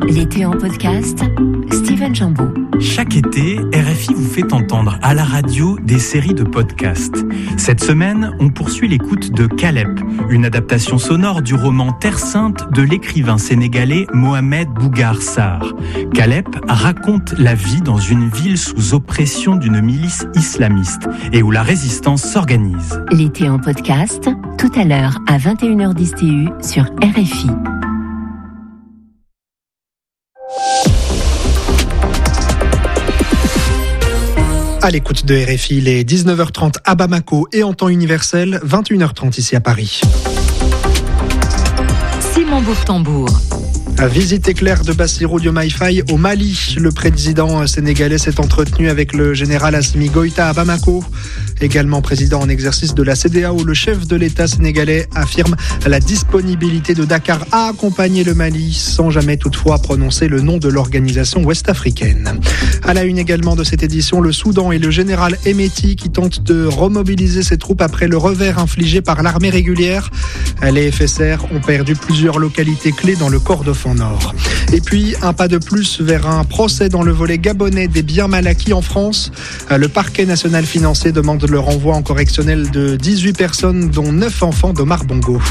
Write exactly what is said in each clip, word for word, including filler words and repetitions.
L'été en podcast, Steven Jambeau. Chaque été, R F I vous fait entendre à la radio des séries de podcasts. Cette semaine, on poursuit l'écoute de Calep, une adaptation sonore du roman Terre Sainte de l'écrivain sénégalais Mohamed Bougar Sarr. Calep raconte la vie dans une ville sous oppression d'une milice islamiste et où la résistance s'organise. L'été en podcast, tout à l'heure à vingt et une heures dix T U sur R F I. À l'écoute de R F I, il est dix-neuf heures trente à Bamako et en temps universel, vingt et une heures trente ici à Paris. Simon Bourtambour. Visite éclair de Bassirou Diomaye Faye au Mali. Le président sénégalais s'est entretenu avec le général Assimi Goïta à Bamako. Également président en exercice de la C D A O, le chef de l'État sénégalais affirme la disponibilité de Dakar à accompagner le Mali, sans jamais toutefois prononcer le nom de l'organisation ouest-africaine. À la une également de cette édition, le Soudan et le général Hemeti qui tentent de remobiliser ses troupes après le revers infligé par l'armée régulière. Les F S R ont perdu plusieurs localités clés dans le Kordofan Nord. Et puis, un pas de plus vers un procès dans le volet gabonais des biens mal acquis en France. Le parquet national financier demande le renvoi en correctionnel de dix-huit personnes, dont neuf enfants d'Omar Bongo.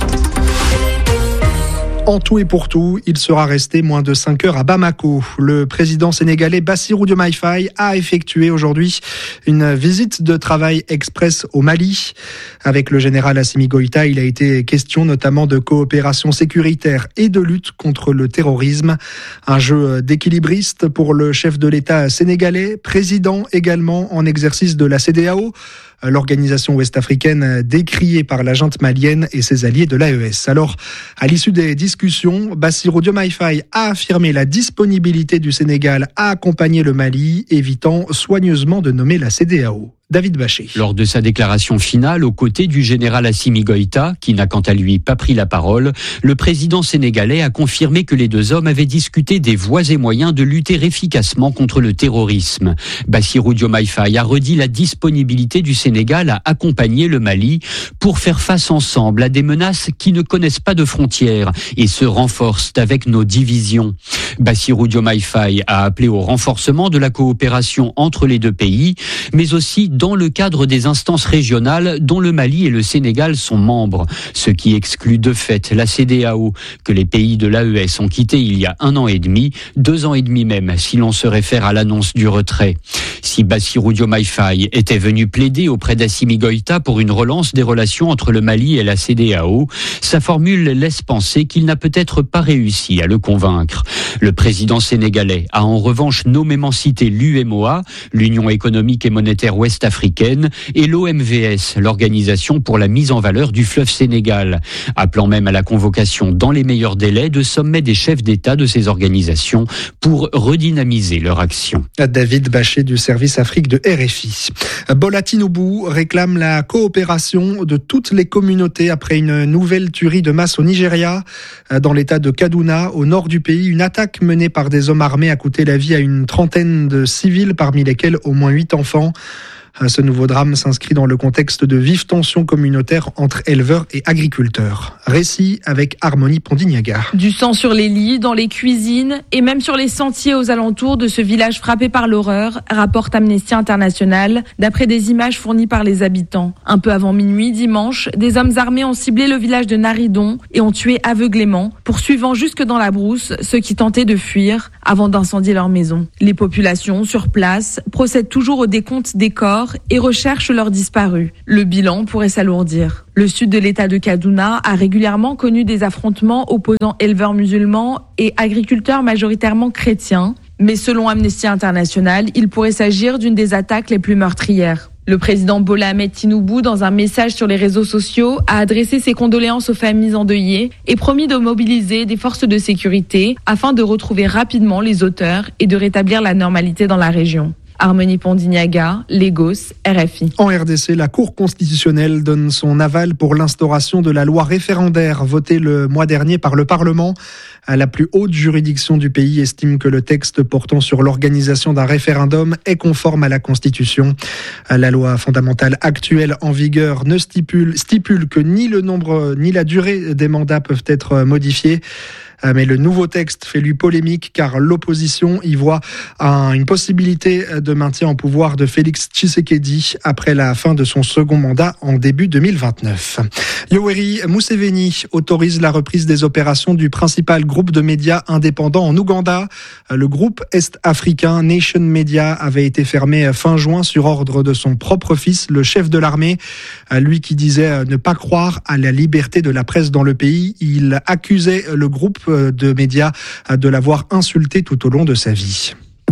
En tout et pour tout, il sera resté moins de cinq heures à Bamako. Le président sénégalais Bassirou Diomaye Faye a effectué aujourd'hui une visite de travail express au Mali. Avec le général Assimi Goïta, il a été question notamment de coopération sécuritaire et de lutte contre le terrorisme. Un jeu d'équilibriste pour le chef de l'État sénégalais, président également en exercice de la C D A O. L'organisation ouest-africaine décriée par la junte malienne et ses alliés de l'A E S. Alors, à l'issue des discussions, Bassirou Diomaye Faye a affirmé la disponibilité du Sénégal à accompagner le Mali, évitant soigneusement de nommer la C D A O. David Bachet. Lors de sa déclaration finale, aux côtés du général Assimi Goïta, qui n'a quant à lui pas pris la parole, le président sénégalais a confirmé que les deux hommes avaient discuté des voies et moyens de lutter efficacement contre le terrorisme. Bassirou Diomaye Faye a redit la disponibilité du Sénégal à accompagner le Mali pour faire face ensemble à des menaces qui ne connaissent pas de frontières et se renforcent avec nos divisions. Bassirou Diomaye Faye a appelé au renforcement de la coopération entre les deux pays, mais aussi dans le cadre des instances régionales dont le Mali et le Sénégal sont membres, ce qui exclut de fait la C D A O, que les pays de l'A E S ont quitté il y a un an et demi, deux ans et demi même, si l'on se réfère à l'annonce du retrait. Si Bassirou Diomaye Faye était venu plaider auprès d'Assimi Goïta pour une relance des relations entre le Mali et la C D A O, sa formule laisse penser qu'il n'a peut-être pas réussi à le convaincre. Le président sénégalais a en revanche nommément cité l'U M O A, l'Union économique et monétaire ouest africaine, et l'O M V S, l'Organisation pour la mise en valeur du fleuve Sénégal, appelant même à la convocation dans les meilleurs délais de sommets des chefs d'État de ces organisations pour redynamiser leur action. David Bachet du service Afrique de R F I. Bola Tinubu réclame la coopération de toutes les communautés après une nouvelle tuerie de masse au Nigeria. Dans l'état de Kaduna, au nord du pays, une attaque menée par des hommes armés a coûté la vie à une trentaine de civils, parmi lesquels au moins huit enfants. Ce nouveau drame s'inscrit dans le contexte de vives tensions communautaires entre éleveurs et agriculteurs. Récit avec Harmonie Pondignaga. Du sang sur les lits, dans les cuisines et même sur les sentiers aux alentours de ce village frappé par l'horreur, rapporte Amnesty International, d'après des images fournies par les habitants. Un peu avant minuit dimanche, des hommes armés ont ciblé le village de Naridon et ont tué aveuglément, poursuivant jusque dans la brousse ceux qui tentaient de fuir avant d'incendier leur maison. Les populations sur place procèdent toujours au décompte des corps et recherchent leurs disparus. Le bilan pourrait s'alourdir. Le sud de l'état de Kaduna a régulièrement connu des affrontements opposant éleveurs musulmans et agriculteurs majoritairement chrétiens. Mais selon Amnesty International, il pourrait s'agir d'une des attaques les plus meurtrières. Le président Bola Ahmed Tinubu, dans un message sur les réseaux sociaux, a adressé ses condoléances aux familles endeuillées et promis de mobiliser des forces de sécurité afin de retrouver rapidement les auteurs et de rétablir la normalité dans la région. Harmonie Pondignaga, Lagos, R F I. En R D C, la Cour constitutionnelle donne son aval pour l'instauration de la loi référendaire votée le mois dernier par le Parlement. La plus haute juridiction du pays estime que le texte portant sur l'organisation d'un référendum est conforme à la Constitution. La loi fondamentale actuelle en vigueur ne stipule, stipule que ni le nombre ni la durée des mandats peuvent être modifiés. Mais le nouveau texte fait lui polémique car l'opposition y voit un, une possibilité de maintien en pouvoir de Félix Tshisekedi après la fin de son second mandat en début deux mille vingt-neuf. Yoweri Museveni autorise la reprise des opérations du principal groupe de médias indépendants en Ouganda. Le groupe est-africain Nation Media avait été fermé fin juin sur ordre de son propre fils, le chef de l'armée. Lui qui disait ne pas croire à la liberté de la presse dans le pays. Il accusait le groupe de médias de l'avoir insulté tout au long de sa vie.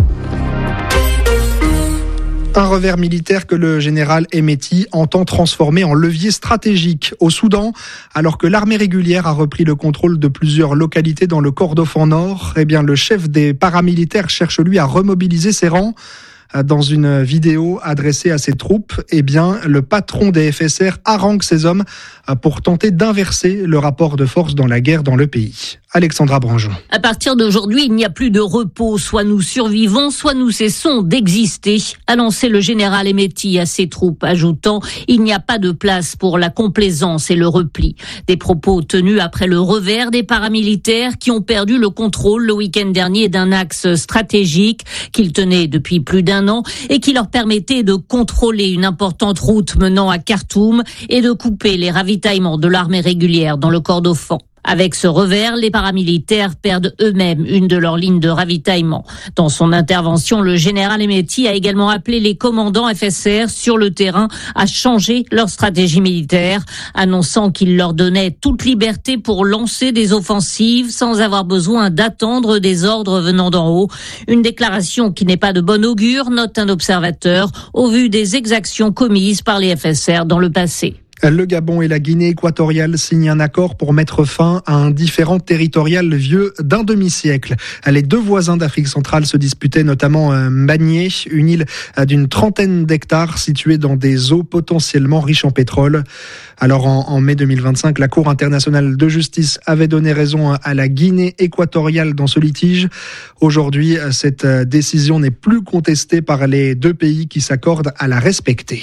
Un revers militaire que le général Hemeti entend transformer en levier stratégique au Soudan. Alors que l'armée régulière a repris le contrôle de plusieurs localités dans le Kordofan Nord, eh bien le chef des paramilitaires cherche lui à remobiliser ses rangs. Dans une vidéo adressée à ses troupes, eh bien, le patron des F S R harangue ses hommes pour tenter d'inverser le rapport de force dans la guerre dans le pays. Alexandra Branjon. À partir d'aujourd'hui, il n'y a plus de repos. Soit nous survivons, soit nous cessons d'exister, a lancé le général Hemeti à ses troupes, ajoutant « Il n'y a pas de place pour la complaisance et le repli ». Des propos tenus après le revers des paramilitaires qui ont perdu le contrôle le week-end dernier d'un axe stratégique qu'ils tenaient depuis plus d'un an et qui leur permettait de contrôler une importante route menant à Khartoum et de couper les ravitaillements de l'armée régulière dans le Kordofan. Avec ce revers, les paramilitaires perdent eux-mêmes une de leurs lignes de ravitaillement. Dans son intervention, le général Hemeti a également appelé les commandants F S R sur le terrain à changer leur stratégie militaire, annonçant qu'il leur donnait toute liberté pour lancer des offensives sans avoir besoin d'attendre des ordres venant d'en haut. Une déclaration qui n'est pas de bon augure, note un observateur, au vu des exactions commises par les F S R dans le passé. Le Gabon et la Guinée équatoriale signent un accord pour mettre fin à un différend territorial vieux d'un demi-siècle. Les deux voisins d'Afrique centrale se disputaient notamment Mbagné, une île d'une trentaine d'hectares située dans des eaux potentiellement riches en pétrole. Alors en, en mai deux mille vingt-cinq, la Cour internationale de justice avait donné raison à la Guinée équatoriale dans ce litige. Aujourd'hui, cette décision n'est plus contestée par les deux pays qui s'accordent à la respecter.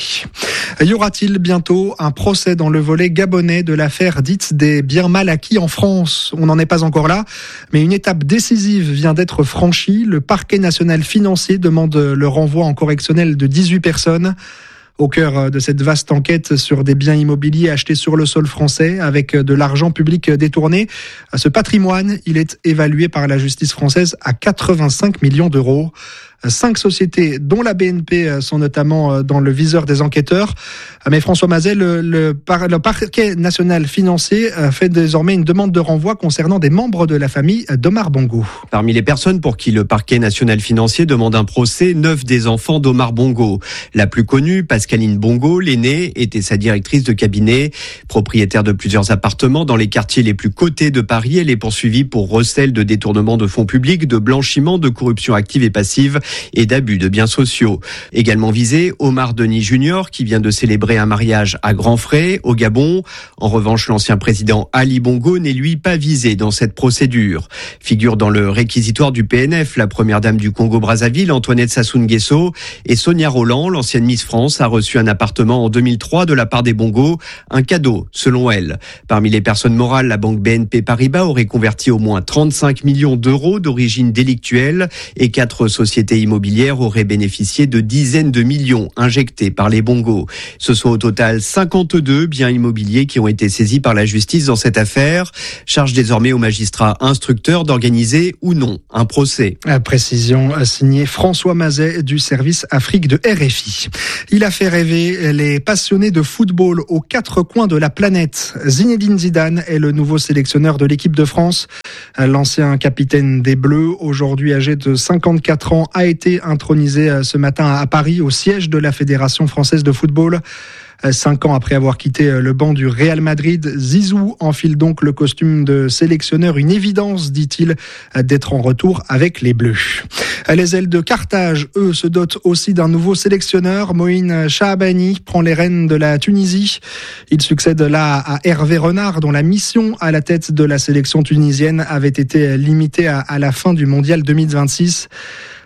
Y aura-t-il bientôt un procès dans le volet gabonais de l'affaire dite des biens mal acquis en France? On n'en est pas encore là, mais une étape décisive vient d'être franchie. Le parquet national financier demande le renvoi en correctionnel de dix-huit personnes. Au cœur de cette vaste enquête sur des biens immobiliers achetés sur le sol français avec de l'argent public détourné, ce patrimoine, il est évalué par la justice française à quatre-vingt-cinq millions d'euros. Cinq sociétés, dont la B N P, sont notamment dans le viseur des enquêteurs. Mais François Mazet, le, le, par, le parquet national financier fait désormais une demande de renvoi concernant des membres de la famille d'Omar Bongo. Parmi les personnes pour qui le parquet national financier demande un procès, neuf des enfants d'Omar Bongo. La plus connue, Pascaline Bongo, l'aînée, était sa directrice de cabinet. Propriétaire de plusieurs appartements dans les quartiers les plus cotés de Paris, elle est poursuivie pour recel de détournement de fonds publics, de blanchiment, de corruption active et passive et d'abus de biens sociaux. Également visé, Omar Denis Junior, qui vient de célébrer un mariage à grands frais au Gabon. En revanche, l'ancien président Ali Bongo n'est lui pas visé dans cette procédure. Figure dans le réquisitoire du P N F la première dame du Congo-Brazzaville, Antoinette Sassou Nguesso, et Sonia Rolland, l'ancienne Miss France, a reçu un appartement en deux mille trois de la part des Bongo, un cadeau selon elle. Parmi les personnes morales, la banque B N P Paribas aurait converti au moins trente-cinq millions d'euros d'origine délictuelle et quatre sociétés immobilières auraient bénéficié de dizaines de millions injectés par les Bongo. Ce sont au total cinquante-deux biens immobiliers qui ont été saisis par la justice dans cette affaire. Charge désormais aux magistrats instructeurs d'organiser ou non un procès. À précision signée François Mazet du service Afrique de R F I. Il a fait rêver les passionnés de football aux quatre coins de la planète. Zinedine Zidane est le nouveau sélectionneur de l'équipe de France. L'ancien capitaine des Bleus, aujourd'hui âgé de cinquante-quatre ans, a été intronisé ce matin à Paris au siège de la Fédération française de football. Cinq ans après avoir quitté le banc du Real Madrid, Zizou enfile donc le costume de sélectionneur. Une évidence, dit-il, d'être en retour avec les Bleus. Les ailes de Carthage, eux, se dotent aussi d'un nouveau sélectionneur. Moïne Chaabani prend les rênes de la Tunisie. Il succède là à Hervé Renard, dont la mission à la tête de la sélection tunisienne avait été limitée à, à la fin du mondial deux mille vingt-six.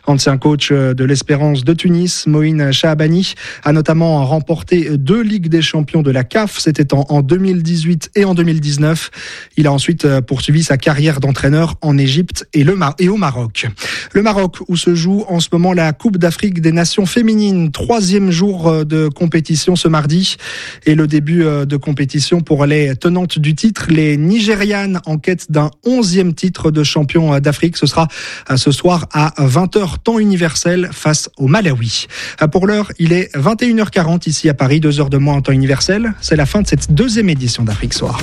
Ancien coach de l'Espérance de Tunis, Moïne Shahabani a notamment remporté deux Ligues des champions de la C A F. C'était en, en deux mille dix-huit et en deux mille dix-neuf. Il a ensuite poursuivi sa carrière d'entraîneur en Égypte et, le Mar- et au Maroc. Le Maroc où se joue en ce moment la Coupe d'Afrique des Nations féminines. Troisième jour de compétition ce mardi et le début de compétition pour les tenantes du titre, les Nigérianes en quête d'un onzième titre de champion d'Afrique. Ce sera ce soir à vingt heures temps universel face au Malawi. Pour l'heure, il est vingt et une heures quarante ici à Paris, deux heures de moins en temps universel. C'est la fin de cette deuxième édition d'Afrique Soir.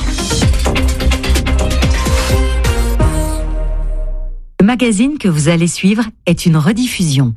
Le magazine que vous allez suivre est une rediffusion.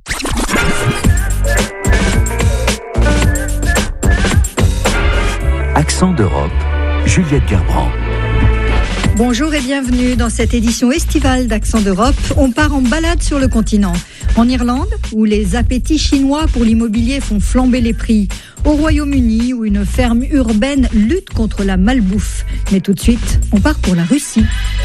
Accent d'Europe, Juliette Gerbrand. Bonjour et bienvenue dans cette édition estivale d'Accent d'Europe. On part en balade sur le continent. En Irlande, où les appétits chinois pour l'immobilier font flamber les prix. Au Royaume-Uni, où une ferme urbaine lutte contre la malbouffe. Mais tout de suite, on part pour la Russie.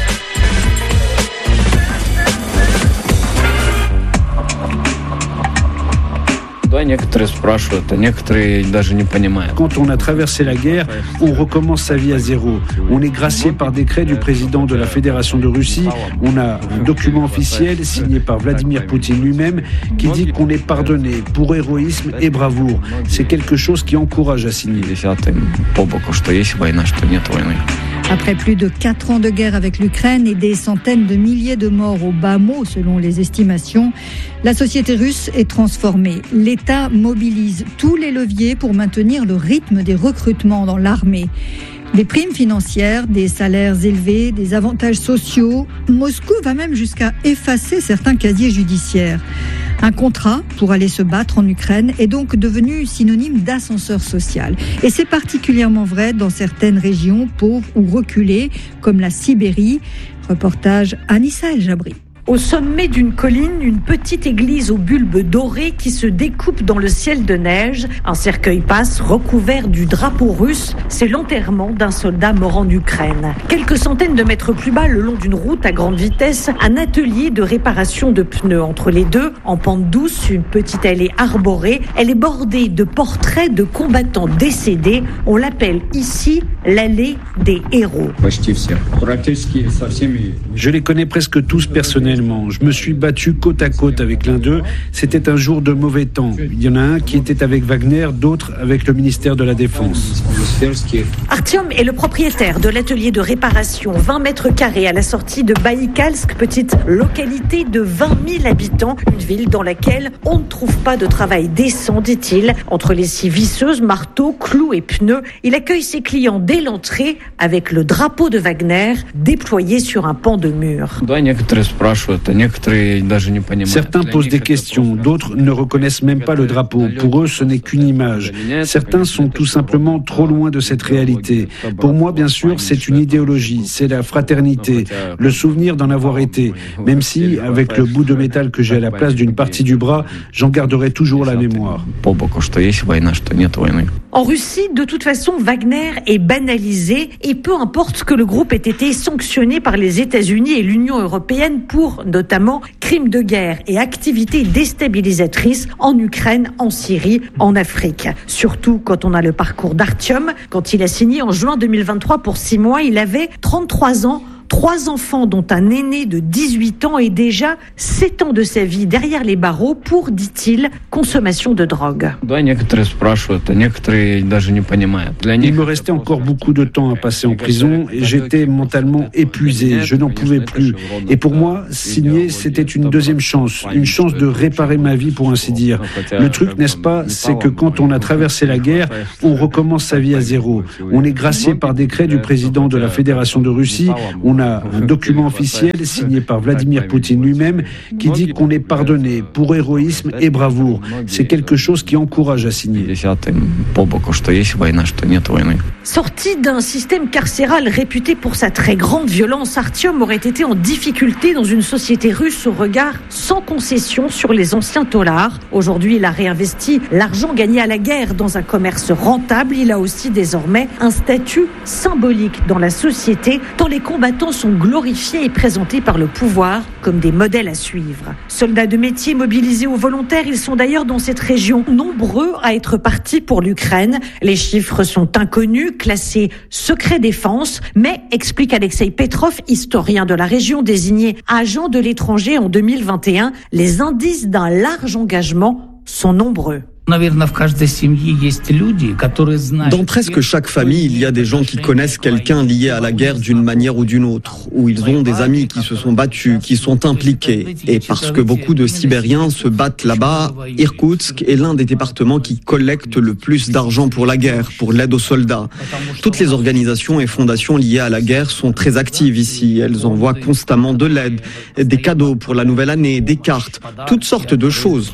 Quand on a traversé la guerre, on recommence sa vie à zéro. On est gracié par décret du président de la Fédération de Russie. On a un document officiel signé par Vladimir Poutine lui-même qui dit qu'on est pardonné pour héroïsme et bravoure. C'est quelque chose qui encourage à signer. Après plus de quatre ans de guerre avec l'Ukraine et des centaines de milliers de morts au bas mot selon les estimations, la société russe est transformée. L'État mobilise tous les leviers pour maintenir le rythme des recrutements dans l'armée. Des primes financières, des salaires élevés, des avantages sociaux. Moscou va même jusqu'à effacer certains casiers judiciaires. Un contrat pour aller se battre en Ukraine est donc devenu synonyme d'ascenseur social. Et c'est particulièrement vrai dans certaines régions pauvres ou reculées, comme la Sibérie. Reportage Anissa El Jabri. Au sommet d'une colline, une petite église aux bulbes dorés qui se découpe dans le ciel de neige. Un cercueil passe recouvert du drapeau russe. C'est l'enterrement d'un soldat mort en Ukraine. Quelques centaines de mètres plus bas, le long d'une route à grande vitesse, un atelier de réparation de pneus. Entre les deux, en pente douce, une petite allée arborée. Elle est bordée de portraits de combattants décédés. On l'appelle ici l'allée des héros. Je les connais presque tous personnellement. Je me suis battu côte à côte avec l'un d'eux. C'était un jour de mauvais temps. Il y en a un qui était avec Wagner, d'autres avec le ministère de la Défense. Artyom est le propriétaire de l'atelier de réparation, vingt mètres carrés à la sortie de Baïkalsk, petite localité de vingt mille habitants, une ville dans laquelle on ne trouve pas de travail décent, dit-il. Entre les scies visseuses, marteaux, clous et pneus, il accueille ses clients dès l'entrée avec le drapeau de Wagner déployé sur un pan de mur. Certains posent des questions, d'autres ne reconnaissent même pas le drapeau. Pour eux, ce n'est qu'une image. Certains sont tout simplement trop loin de cette réalité. Pour moi, bien sûr, c'est une idéologie, c'est la fraternité, le souvenir d'en avoir été. Même si, avec le bout de métal que j'ai à la place d'une partie du bras, j'en garderai toujours la mémoire. En Russie, de toute façon, Wagner est banalisé et peu importe que le groupe ait été sanctionné par les États-Unis et l'Union européenne pour notamment crimes de guerre et activités déstabilisatrices en Ukraine, en Syrie, en Afrique. Surtout quand on a le parcours d'Artyom. Quand il a signé en juin deux mille vingt-trois pour six mois, il avait trente-trois ans. Trois enfants, dont un aîné de dix-huit ans et déjà sept ans de sa vie derrière les barreaux pour, dit-il, consommation de drogue. Il me restait encore beaucoup de temps à passer en prison et j'étais mentalement épuisé, je n'en pouvais plus. Et pour moi, signer, c'était une deuxième chance, une chance de réparer ma vie pour ainsi dire. Le truc, n'est-ce pas, c'est que quand on a traversé la guerre, on recommence sa vie à zéro. On est gracié par décret du président de la Fédération de Russie, on a un document officiel signé par Vladimir Poutine lui-même qui dit qu'on est pardonné pour héroïsme et bravoure. C'est quelque chose qui encourage à signer. Sorti d'un système carcéral réputé pour sa très grande violence, Artyom aurait été en difficulté dans une société russe au regard sans concession sur les anciens dollars. Aujourd'hui, il a réinvesti l'argent gagné à la guerre dans un commerce rentable. Il a aussi désormais un statut symbolique dans la société, tant les combattants combattants sont glorifiés et présentés par le pouvoir comme des modèles à suivre. Soldats de métier mobilisés ou volontaires, ils sont d'ailleurs dans cette région nombreux à être partis pour l'Ukraine. Les chiffres sont inconnus, classés secret défense, mais, explique Alexei Petrov, historien de la région désigné agent de l'étranger en deux mille vingt et un, les indices d'un large engagement sont nombreux. Dans presque chaque famille, il y a des gens qui connaissent quelqu'un lié à la guerre d'une manière ou d'une autre, ou ils ont des amis qui se sont battus, qui sont impliqués. Et parce que beaucoup de Sibériens se battent là-bas, Irkoutsk est l'un des départements qui collecte le plus d'argent pour la guerre, pour l'aide aux soldats. Toutes les organisations et fondations liées à la guerre sont très actives ici. Elles envoient constamment de l'aide, des cadeaux pour la nouvelle année, des cartes, toutes sortes de choses.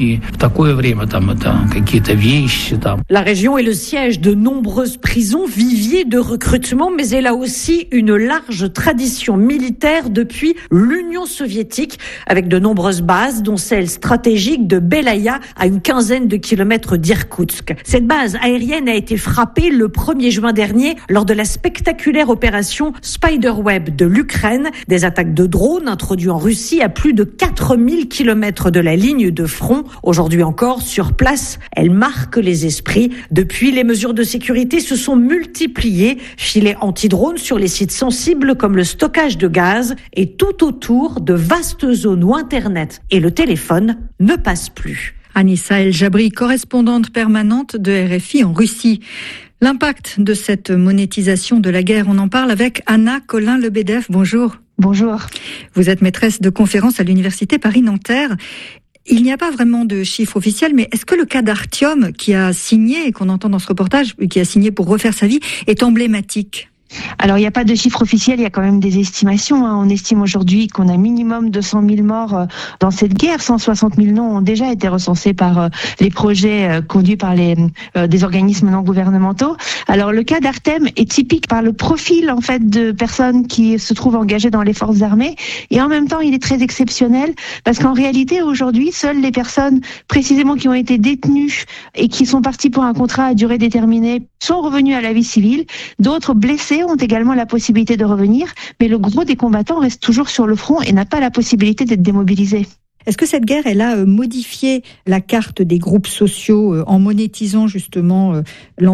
La région est le siège de nombreuses prisons, viviers de recrutement, mais elle a aussi une large tradition militaire depuis l'Union soviétique, avec de nombreuses bases, dont celle stratégique de Belaya, à une quinzaine de kilomètres d'Irkoutsk. Cette base aérienne a été frappée le premier juin dernier lors de la spectaculaire opération Spiderweb de l'Ukraine, des attaques de drones introduits en Russie à plus de quatre mille kilomètres de la ligne de front. Aujourd'hui encore, sur place, elle marque les esprits. Depuis, les mesures de sécurité se sont multipliées. Filets anti-drones sur les sites sensibles comme le stockage de gaz et tout autour de vastes zones où Internet et le téléphone ne passent plus. Anissa El Jabri, correspondante permanente de R F I en Russie. L'impact de cette monétisation de la guerre, on en parle avec Anna Collin-Lebedev. Bonjour. Bonjour. Vous êtes maîtresse de conférences à l'Université Paris-Nanterre. Il n'y a pas vraiment de chiffre officiel, mais est-ce que le cas d'Artyom, qui a signé, et qu'on entend dans ce reportage, qui a signé pour refaire sa vie, est emblématique ? Alors, il n'y a pas de chiffre officiel, il y a quand même des estimations. Hein. On estime aujourd'hui qu'on a minimum deux cent mille morts dans cette guerre. cent soixante mille noms ont déjà été recensés par les projets conduits par les, euh, des organismes non gouvernementaux. Alors, le cas d'Artem est typique par le profil, en fait, de personnes qui se trouvent engagées dans les forces armées. Et en même temps, il est très exceptionnel parce qu'en réalité, aujourd'hui, seules les personnes précisément qui ont été détenues et qui sont parties pour un contrat à durée déterminée sont revenues à la vie civile. D'autres blessés ont également la possibilité de revenir, mais le gros des combattants reste toujours sur le front et n'a pas la possibilité d'être démobilisé. Est-ce que cette guerre, elle a modifié la carte des groupes sociaux en monétisant justement l'engagement ?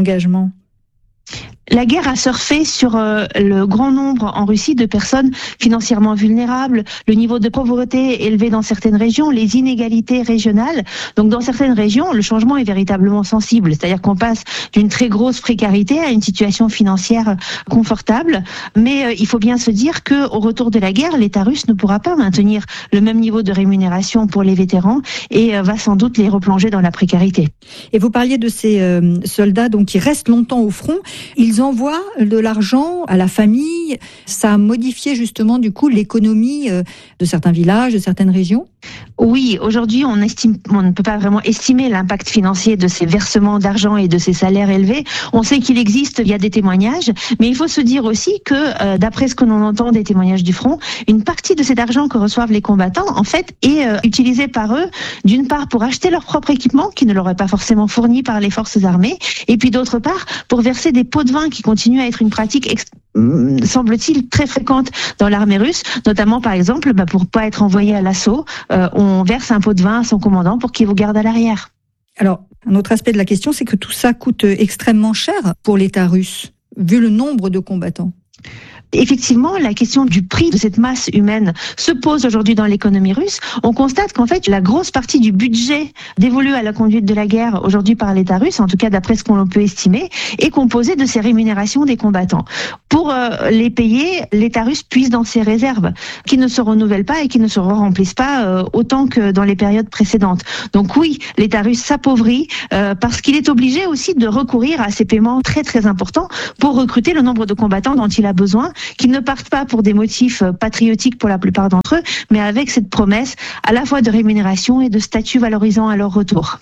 La guerre a surfé sur euh, le grand nombre en Russie de personnes financièrement vulnérables, le niveau de pauvreté élevé dans certaines régions, les inégalités régionales. Donc dans certaines régions, le changement est véritablement sensible, c'est-à-dire qu'on passe d'une très grosse précarité à une situation financière confortable. Mais euh, il faut bien se dire que au retour de la guerre, l'État russe ne pourra pas maintenir le même niveau de rémunération pour les vétérans et euh, va sans doute les replonger dans la précarité. Et vous parliez de ces euh, soldats donc qui restent longtemps au front. Ils envoient de l'argent à la famille. Ça a modifié justement du coup l'économie de certains villages, de certaines régions ? Oui, aujourd'hui, on estime, on ne peut pas vraiment estimer l'impact financier de ces versements d'argent et de ces salaires élevés. On sait qu'il existe, il y a des témoignages, mais il faut se dire aussi que, euh, d'après ce que l'on entend des témoignages du front, une partie de cet argent que reçoivent les combattants, en fait, est euh, utilisée par eux, d'une part pour acheter leur propre équipement, qui ne leur est pas forcément fourni par les forces armées, et puis d'autre part pour verser des pots de vin qui continuent à être une pratique ex- semble-t-il très fréquente dans l'armée russe, notamment par exemple bah, pour pas être envoyé à l'assaut, euh, on verse un pot de vin à son commandant pour qu'il vous garde à l'arrière. Alors, un autre aspect de la question, c'est que tout ça coûte extrêmement cher pour l'État russe, vu le nombre de combattants. Effectivement, la question du prix de cette masse humaine se pose aujourd'hui dans l'économie russe. On constate qu'en fait, la grosse partie du budget dévolu à la conduite de la guerre aujourd'hui par l'État russe, en tout cas d'après ce qu'on peut estimer, est composée de ces rémunérations des combattants. Pour euh, les payer, l'État russe puise dans ses réserves, qui ne se renouvellent pas et qui ne se remplissent pas euh, autant que dans les périodes précédentes. Donc oui, l'État russe s'appauvrit euh, parce qu'il est obligé aussi de recourir à ces paiements très très importants pour recruter le nombre de combattants dont il a besoin, qu'ils ne partent pas pour des motifs patriotiques pour la plupart d'entre eux, mais avec cette promesse à la fois de rémunération et de statut valorisant à leur retour.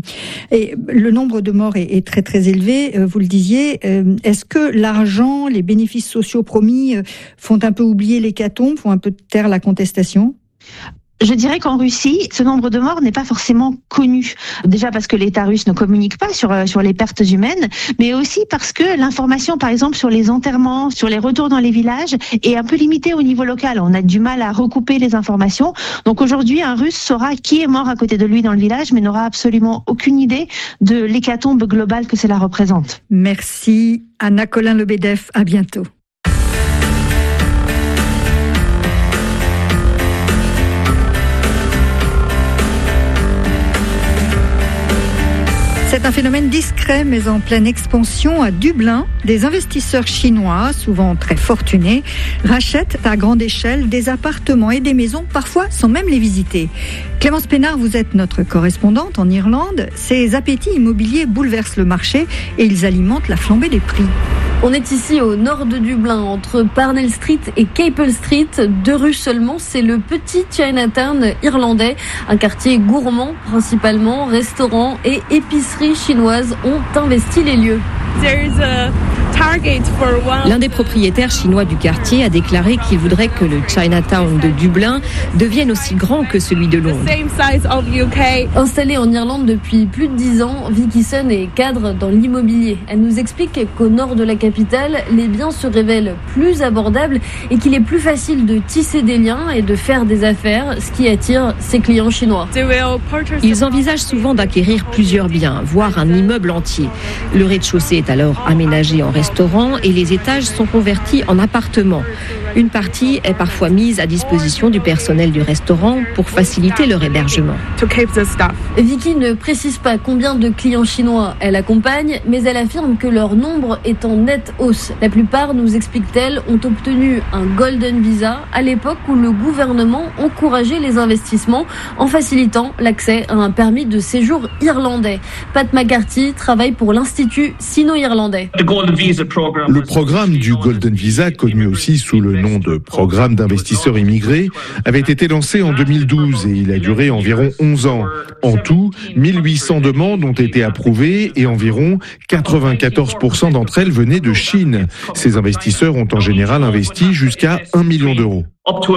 Et le nombre de morts est, est très très élevé, vous le disiez. Est-ce que l'argent, les bénéfices sociaux promis font un peu oublier l'hécatombe, font un peu taire la contestation ? Je dirais qu'en Russie, ce nombre de morts n'est pas forcément connu. Déjà parce que l'État russe ne communique pas sur, sur les pertes humaines, mais aussi parce que l'information, par exemple, sur les enterrements, sur les retours dans les villages, est un peu limitée au niveau local. On a du mal à recouper les informations. Donc aujourd'hui, un Russe saura qui est mort à côté de lui dans le village, mais n'aura absolument aucune idée de l'hécatombe globale que cela représente. Merci Anna Colin-Lebedeff. À bientôt. C'est un phénomène discret mais en pleine expansion à Dublin. Des investisseurs chinois, souvent très fortunés, rachètent à grande échelle des appartements et des maisons, parfois sans même les visiter. Clémence Pénard, vous êtes notre correspondante en Irlande. Ces appétits immobiliers bouleversent le marché et ils alimentent la flambée des prix. On est ici au nord de Dublin, entre Parnell Street et Capel Street. Deux rues seulement, c'est le petit Chinatown irlandais. Un quartier gourmand principalement, restaurants et épiceries chinoises ont investi les lieux. L'un des propriétaires chinois du quartier a déclaré qu'il voudrait que le Chinatown de Dublin devienne aussi grand que celui de Londres. Installée en Irlande depuis plus de dix ans, Vicky Sun est cadre dans l'immobilier. Elle nous explique qu'au nord de la capitale, les biens se révèlent plus abordables et qu'il est plus facile de tisser des liens et de faire des affaires, ce qui attire ses clients chinois. Ils envisagent souvent d'acquérir plusieurs biens, voire un immeuble entier. Le rez-de-chaussée est alors aménagé en restaurant et les étages sont convertis en appartements. Une partie est parfois mise à disposition du personnel du restaurant pour faciliter leur hébergement. Vicky ne précise pas combien de clients chinois elle accompagne, mais elle affirme que leur nombre est en nette hausse. La plupart, nous explique-t-elle, ont obtenu un Golden Visa à l'époque où le gouvernement encourageait les investissements en facilitant l'accès à un permis de séjour irlandais. Pat McCarthy travaille pour l'Institut sino-irlandais. Le programme du Golden Visa, connu aussi sous le nom de programme d'investisseurs immigrés, avait été lancé en deux mille douze et il a duré environ onze ans. En tout, mille huit cents demandes ont été approuvées et environ quatre-vingt-quatorze pour cent d'entre elles venaient de Chine. Ces investisseurs ont en général investi jusqu'à un million d'euros.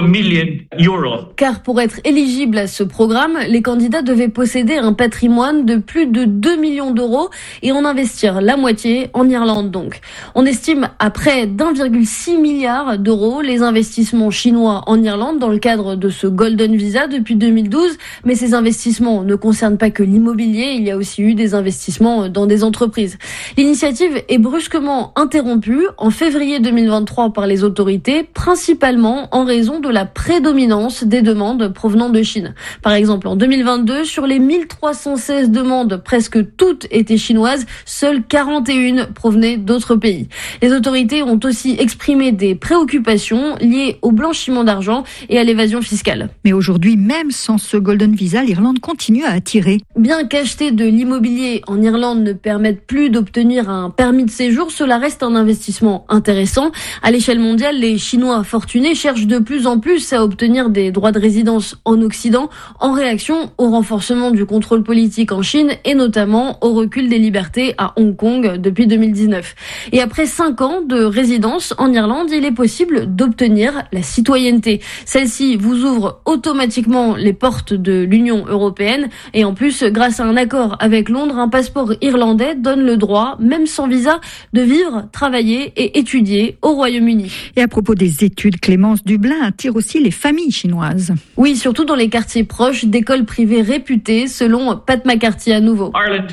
Car pour être éligible à ce programme, les candidats devaient posséder un patrimoine de plus de deux millions d'euros et en investir la moitié en Irlande donc. On estime à près d'un virgule six milliard d'euros les investissements chinois en Irlande dans le cadre de ce Golden Visa depuis deux mille douze. Mais ces investissements ne concernent pas que l'immobilier, il y a aussi eu des investissements dans des entreprises. L'initiative est brusquement interrompue en février deux mille vingt-trois par les autorités, principalement en raison de la prédominance des demandes provenant de Chine. Par exemple, en deux mille vingt-deux, sur les mille trois cent seize demandes, presque toutes étaient chinoises, seules quarante et une provenaient d'autres pays. Les autorités ont aussi exprimé des préoccupations liées au blanchiment d'argent et à l'évasion fiscale. Mais aujourd'hui, même sans ce Golden Visa, l'Irlande continue à attirer. Bien qu'acheter de l'immobilier en Irlande ne permette plus d'obtenir un permis de séjour, cela reste un investissement intéressant. À l'échelle mondiale, les Chinois fortunés cherchent de plus en plus à obtenir des droits de résidence en Occident en réaction au renforcement du contrôle politique en Chine et notamment au recul des libertés à Hong Kong depuis deux mille dix-neuf. Et après cinq ans de résidence en Irlande, il est possible d'obtenir la citoyenneté. Celle-ci vous ouvre automatiquement les portes de l'Union européenne et en plus, grâce à un accord avec Londres, un passeport irlandais donne le droit, même sans visa, de vivre, travailler et étudier au Royaume-Uni. Et à propos des études, Clémence, Dublin attire aussi les familles chinoises. Oui, surtout dans les quartiers proches d'écoles privées réputées, selon Pat McCarthy à nouveau.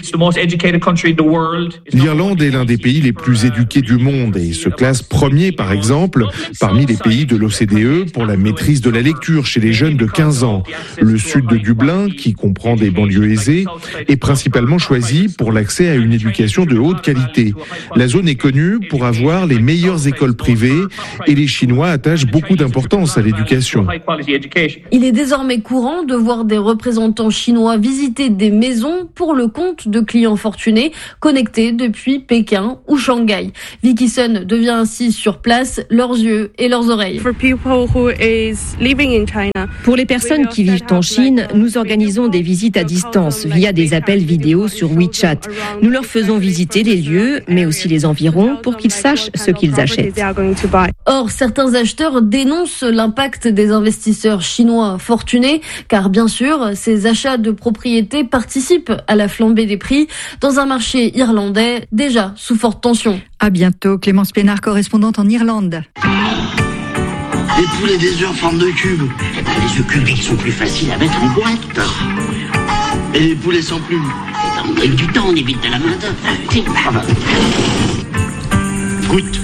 L'Irlande est l'un des pays les plus éduqués du monde et se classe premier, par exemple, parmi les pays de l'O C D E pour la maîtrise de la lecture chez les jeunes de quinze ans. Le sud de Dublin, qui comprend des banlieues aisées, est principalement choisi pour l'accès à une éducation de haute qualité. La zone est connue pour avoir les meilleures écoles privées et les Chinois attachent beaucoup d'importance à l'éducation. Il est désormais courant de voir des représentants chinois visiter des maisons pour le compte de clients fortunés connectés depuis Pékin ou Shanghai. Vicky Sun devient ainsi sur place leurs yeux et leurs oreilles. Pour les personnes qui vivent en Chine, nous organisons des visites à distance via des appels vidéo sur WeChat. Nous leur faisons visiter les lieux, mais aussi les environs pour qu'ils sachent ce qu'ils achètent. Or, certains acheteurs dénoncent l'impact des investisseurs chinois fortunés, car bien sûr, ces achats de propriétés participent à la flambée des prix dans un marché irlandais déjà sous forte tension. À bientôt, Clémence Pénard, correspondante en Irlande. Les poulets des œufs en forme de cube. Eh ben, les œufs cubes, ils sont plus faciles à mettre en boîte. Et les poulets sans plumes. Eh ben, on gagne du temps, on évite de la main-d'œuvre. Goûte.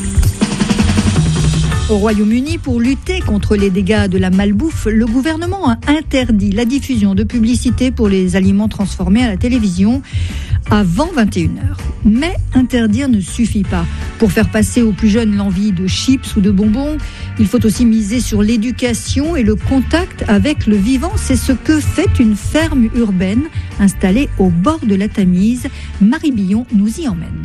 Au Royaume-Uni, pour lutter contre les dégâts de la malbouffe, le gouvernement a interdit la diffusion de publicité pour les aliments transformés à la télévision avant vingt et une heures. Mais interdire ne suffit pas. Pour faire passer aux plus jeunes l'envie de chips ou de bonbons, il faut aussi miser sur l'éducation et le contact avec le vivant. C'est ce que fait une ferme urbaine installée au bord de la Tamise. Marie Billon nous y emmène.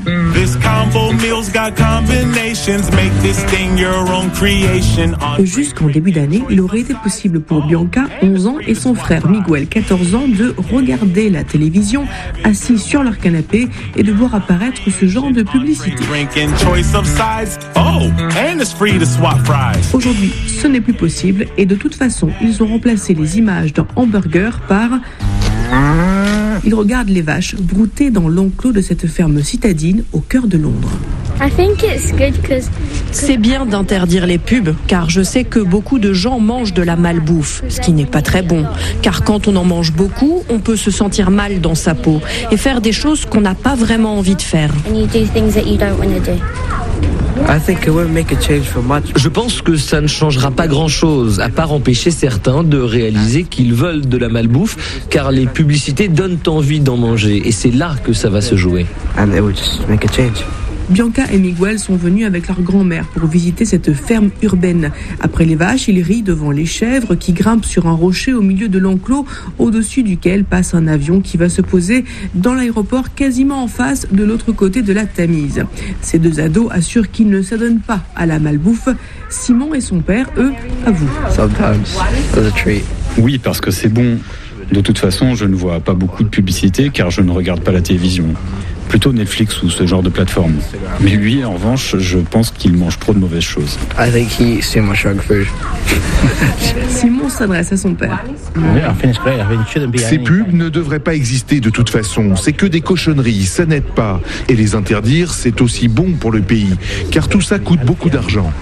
Jusqu'en début d'année, il aurait été possible pour Bianca, onze ans, et son frère Miguel, quatorze ans, de regarder la télévision assis sur leur canapé et de voir apparaître ce genre de publicité. Aujourd'hui, ce n'est plus possible et de toute façon, ils ont remplacé les images d'un hamburger par... Ils regardent les vaches broutées dans l'enclos de cette ferme citadine au cœur de Londres. C'est bien d'interdire les pubs, car je sais que beaucoup de gens mangent de la malbouffe, ce qui n'est pas très bon. Car quand on en mange beaucoup, on peut se sentir mal dans sa peau et faire des choses qu'on n'a pas vraiment envie de faire. Je pense que ça ne changera pas grand-chose, à part empêcher certains de réaliser qu'ils veulent de la malbouffe, car les publicités donnent envie d'en manger, et c'est là que ça va se jouer. Bianca et Miguel sont venus avec leur grand-mère pour visiter cette ferme urbaine. Après les vaches, ils rient devant les chèvres qui grimpent sur un rocher au milieu de l'enclos, au-dessus duquel passe un avion qui va se poser dans l'aéroport quasiment en face de l'autre côté de la Tamise. Ces deux ados assurent qu'ils ne s'adonnent pas à la malbouffe. Simon et son père, eux, avouent. Oui, parce que c'est bon. De toute façon, je ne vois pas beaucoup de publicité car je ne regarde pas la télévision. Plutôt Netflix ou ce genre de plateforme. Mais lui, en revanche, je pense qu'il mange trop de mauvaises choses. Simon s'adresse à son père. Ces pubs ne devraient pas exister de toute façon. C'est que des cochonneries, ça n'aide pas. Et les interdire, c'est aussi bon pour le pays, car tout ça coûte beaucoup d'argent.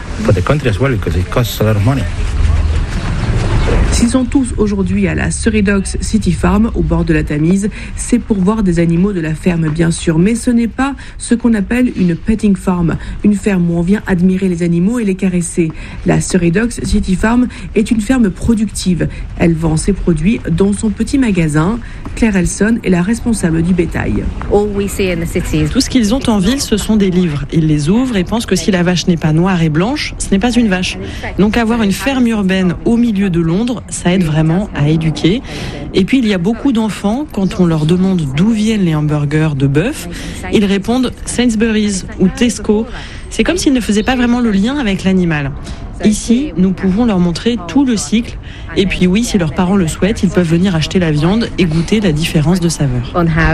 S'ils sont tous aujourd'hui à la Surrey Docks City Farm, au bord de la Tamise, c'est pour voir des animaux de la ferme, bien sûr. Mais ce n'est pas ce qu'on appelle une petting farm, une ferme où on vient admirer les animaux et les caresser. La Surrey Docks City Farm est une ferme productive. Elle vend ses produits dans son petit magasin. Claire Elson est la responsable du bétail. Tout ce qu'ils ont en ville, ce sont des livres. Ils les ouvrent et pensent que si la vache n'est pas noire et blanche, ce n'est pas une vache. Donc avoir une ferme urbaine au milieu de Londres, ça aide vraiment à éduquer. Et puis il y a beaucoup d'enfants, quand on leur demande d'où viennent les hamburgers de bœuf, ils répondent Sainsbury's ou Tesco. C'est comme s'ils ne faisaient pas vraiment le lien avec l'animal. Ici, nous pouvons leur montrer tout le cycle. Et puis oui, si leurs parents le souhaitent, ils peuvent venir acheter la viande et goûter la différence de saveur.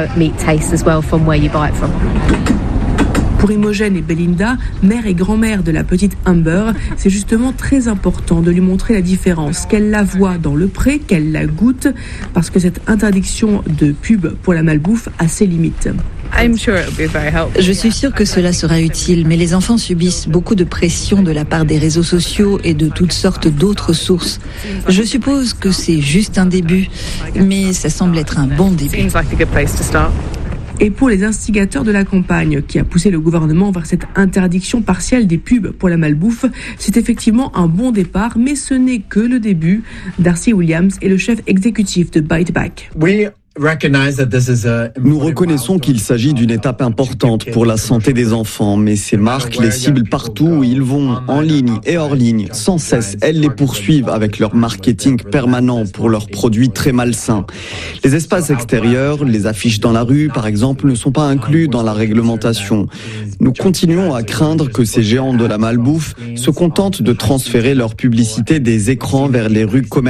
Pour Imogen et Belinda, mère et grand-mère de la petite Amber, c'est justement très important de lui montrer la différence, qu'elle la voit dans le pré, qu'elle la goûte, parce que cette interdiction de pub pour la malbouffe a ses limites. Je suis sûre que cela sera utile, mais les enfants subissent beaucoup de pression de la part des réseaux sociaux et de toutes sortes d'autres sources. Je suppose que c'est juste un début, mais ça semble être un bon début. Et pour les instigateurs de la campagne qui a poussé le gouvernement vers cette interdiction partielle des pubs pour la malbouffe, c'est effectivement un bon départ, mais ce n'est que le début. Darcy Williams est le chef exécutif de Bite Back. Nous reconnaissons qu'il s'agit d'une étape importante pour la santé des enfants, mais ces marques les ciblent partout où ils vont, en ligne et hors ligne. Sans cesse, elles les poursuivent avec leur marketing permanent pour leurs produits très malsains. Les espaces extérieurs, les affiches dans la rue, par exemple, ne sont pas inclus dans la réglementation. Nous continuons à craindre que ces géants de la malbouffe se contentent de transférer leur publicité des écrans vers les rues commerciales.